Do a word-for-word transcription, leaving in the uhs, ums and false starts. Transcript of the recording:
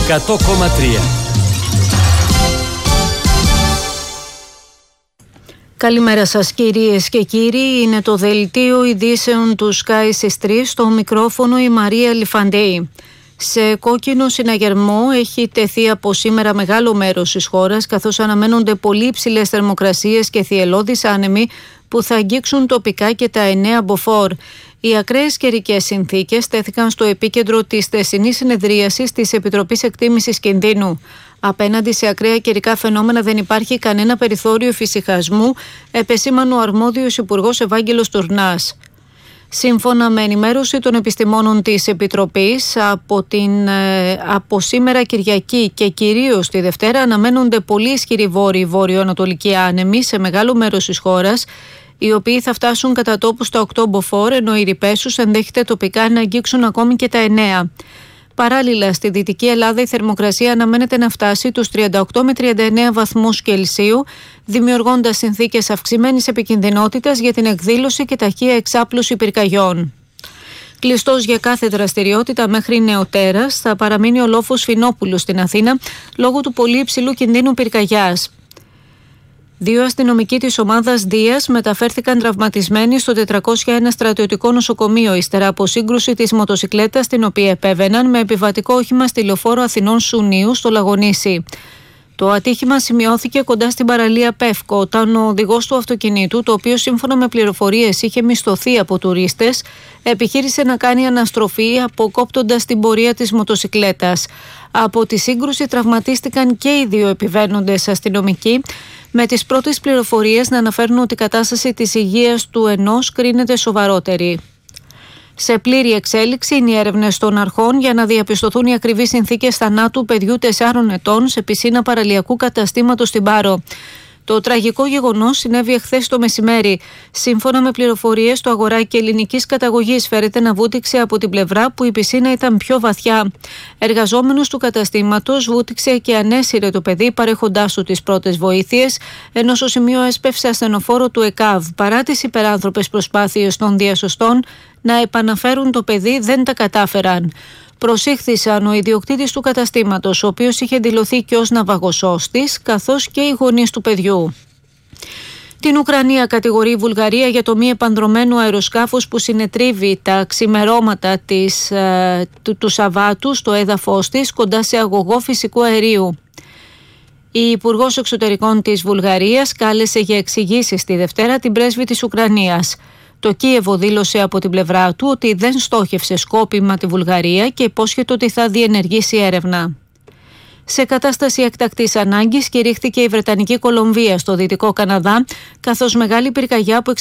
εκατό κόμμα τρία. Καλημέρα σας κυρίες και κύριοι, είναι το δελτίο ειδήσεων του Sky στις τρεις, στο μικρόφωνο η Μαρία Λιφαντέη. Σε κόκκινο συναγερμό έχει τεθεί από σήμερα μεγάλο μέρος της χώρας, καθώς αναμένονται πολύ υψηλές θερμοκρασίες και θυελλώδεις άνεμοι που θα αγγίξουν τοπικά και τα εννέα μποφόρ. Οι ακραίες καιρικές συνθήκες τέθηκαν στο επίκεντρο της χθεσινής συνεδρίασης της Επιτροπής Εκτίμησης Κινδύνου. Απέναντι σε ακραία καιρικά φαινόμενα δεν υπάρχει κανένα περιθώριο εφησυχασμού, επεσήμανε ο αρμόδιος Υπουργός Ευάγγελος Τουρνάς. Σύμφωνα με ενημέρωση των επιστημόνων της Επιτροπής, από, την, από σήμερα Κυριακή και κυρίως τη Δευτέρα αναμένονται πολύ ισχυροί βόρειοι βόρειο-ανατολικοί άνεμοι σε μεγάλο μέρος της χώρας, οι οποίοι θα φτάσουν κατά τόπου στα οκτώ μποφόρ, ενώ οι ρηπέσους ενδέχεται τοπικά να αγγίξουν ακόμη και τα εννέα. Παράλληλα, στη Δυτική Ελλάδα η θερμοκρασία αναμένεται να φτάσει τους τριάντα οκτώ με τριάντα εννέα βαθμούς Κελσίου, δημιουργώντας συνθήκες αυξημένης επικινδυνότητας για την εκδήλωση και ταχεία εξάπλωση πυρκαγιών. Κλειστός για κάθε δραστηριότητα μέχρι νεοτέρας θα παραμείνει ο λόφος Φινόπουλου στην Αθήνα λόγω του πολύ υψηλού κινδύνου πυρκαγιάς. Δύο αστυνομικοί της ομάδας Δίας μεταφέρθηκαν τραυματισμένοι στο τετρακόσια ένα στρατιωτικό νοσοκομείο ύστερα από σύγκρουση της μοτοσικλέτας την οποία επέβαιναν με επιβατικό όχημα στη λεωφόρο Αθηνών Σουνίου στο Λαγονήσι. Το ατύχημα σημειώθηκε κοντά στην παραλία Πεύκο όταν ο οδηγός του αυτοκινήτου, το οποίο σύμφωνα με πληροφορίες είχε μισθωθεί από τουρίστες, επιχείρησε να κάνει αναστροφή αποκόπτοντας την πορεία της μοτοσικλέτας. Από τη σύγκρουση τραυματίστηκαν και οι δύο επιβαίνοντες αστυνομικοί, με τις πρώτες πληροφορίες να αναφέρουν ότι η κατάσταση της υγείας του ενός κρίνεται σοβαρότερη. Σε πλήρη εξέλιξη είναι οι έρευνες των αρχών για να διαπιστωθούν οι ακριβείς συνθήκες θανάτου παιδιού τεσσάρων ετών σε πισίνα παραλιακού καταστήματος στην Πάρο. Το τραγικό γεγονός συνέβη εχθές το μεσημέρι. Σύμφωνα με πληροφορίες, το αγοράκι ελληνικής καταγωγής φέρεται να βούτυξε από την πλευρά που η πισίνα ήταν πιο βαθιά. Εργαζόμενος του καταστήματος βούτυξε και ανέσυρε το παιδί, παρέχοντάς του τις πρώτες βοήθειες, ενώ στο σημείο έσπευσε ασθενοφόρο του ΕΚΑΒ. Παρά τις υπεράνθρωπες προσπάθειες των διασωστών να επαναφέρουν το παιδί, δεν τα κατάφεραν. Προσήχθησαν ο ιδιοκτήτης του καταστήματος, ο οποίος είχε δηλωθεί και ως ναυαγοσώστης, καθώς και οι γονείς του παιδιού. Την Ουκρανία κατηγορεί η Βουλγαρία για το μη επανδρωμένο αεροσκάφος που συνετρίβει τα ξημερώματα της, ε, του, του Σαββάτου στο έδαφος της, κοντά σε αγωγό φυσικού αερίου. Η Υπουργός Εξωτερικών της Βουλγαρίας κάλεσε για εξηγήσεις τη Δευτέρα την πρέσβη της Ουκρανίας. Το Κίεβο δήλωσε από την πλευρά του ότι δεν στόχευσε σκόπιμα τη Βουλγαρία και υπόσχεται ότι θα διενεργήσει έρευνα. Σε κατάσταση εκτακτής ανάγκης κηρύχθηκε η Βρετανική Κολομβία στο Δυτικό Καναδά, καθώς μεγάλη πυρκαγιά που